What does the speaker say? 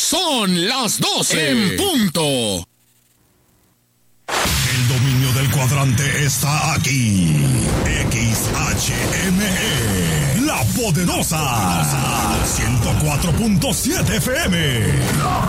Son las 12 en punto. El dominio del cuadrante está aquí. XHME, La Poderosa, 104.7 FM.